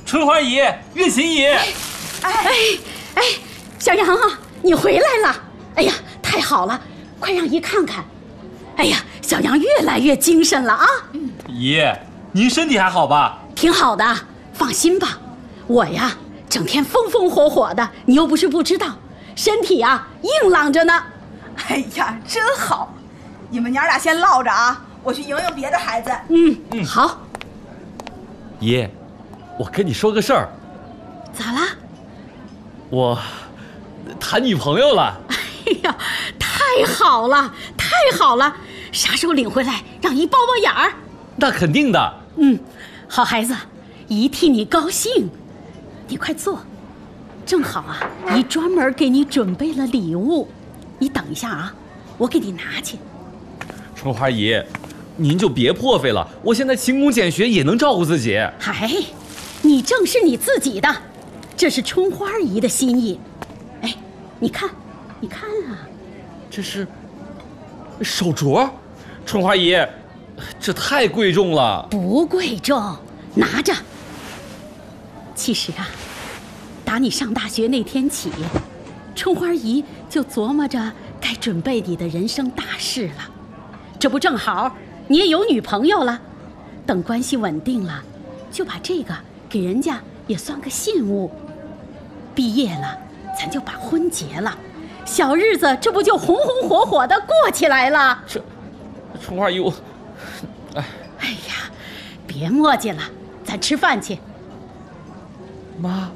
春花姨、月琴姨。 哎，小杨啊，你回来了！哎呀，太好了，快让姨看看。哎呀，小杨越来越精神了啊！ 姨，您身体还好吧？ 挺好的，放心吧。我呀，整天风风火火的，你又不是不知道，身体啊硬朗着呢。 哎呀，真好！你们娘俩先唠着啊，我去迎迎别的孩子。 好。 姨，我跟你说个事儿。 咋啦？ 我谈女朋友了。 哎呀，太好了，太好了！啥时候领回来，让姨包包眼儿？ 那肯定的。 好孩子，姨替你高兴。你快坐，正好啊，姨专门给你准备了礼物。你等一下啊，我给你拿去。 春花姨，您就别破费了，我现在勤工俭学也能照顾自己。 哎，你正是你自己的，这是春花姨的心意。哎，你看啊， 这是手镯，春花姨，这太贵重了。 不贵重，拿着。其实啊，打你上大学那天起，春花姨就琢磨着该准备你的人生大事了。这不正好你也有女朋友了，等关系稳定了，就把这个给人家也算个信物。毕业了，咱就把婚结了，小日子这不就红红火火的过起来了？ 春花姨，我， 哎呀，别磨叽了，咱吃饭去。 妈，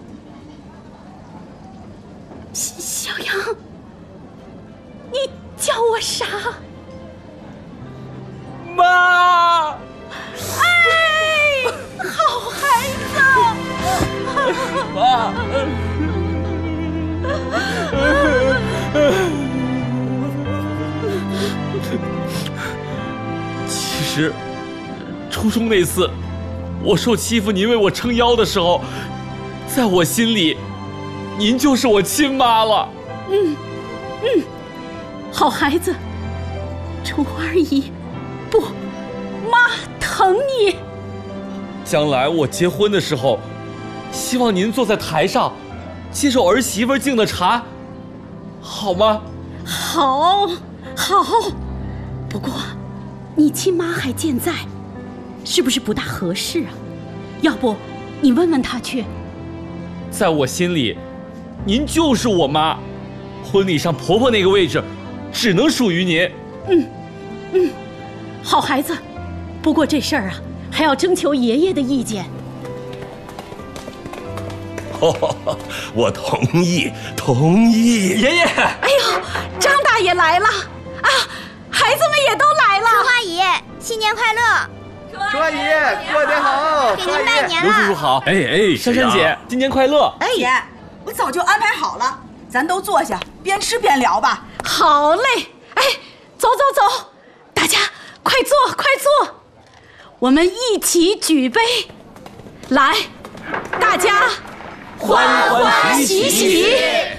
小杨，你叫我啥？ 妈！ 哎，好孩子！ 妈！其实，初中那次，我受欺负，您为我撑腰的时候，在我心里，您就是我亲妈了。 好孩子，春花姨，不，妈疼你。 将来我结婚的时候，希望您坐在台上，接受儿媳妇敬的茶，好吗？ 好。不过，你亲妈还健在，是不是不大合适啊？要不，你问问她去。 在我心里，您就是我妈，婚礼上婆婆那个位置，只能属于您。 好孩子，不过这事儿啊，还要征求爷爷的意见。 我同意。 爷爷， 哎呦，张大爷来了啊！孩子们也都来了。 春花姨，新年快乐！ 春花姨过年好， 给您拜年刘叔叔了。 好， 哎， 珊珊姐，新年快乐！ 哎，姐，我早就安排好了，咱都坐下，边吃边聊吧。 好嘞，哎，走，大家快坐，我们一起举杯，来，大家欢欢喜喜。